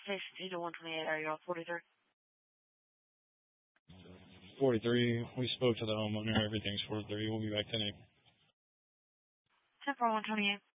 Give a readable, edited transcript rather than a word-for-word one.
Station 128, are you on 43? 43, we spoke to the homeowner. Everything's 43. We'll be back tonight. 10-4, 128.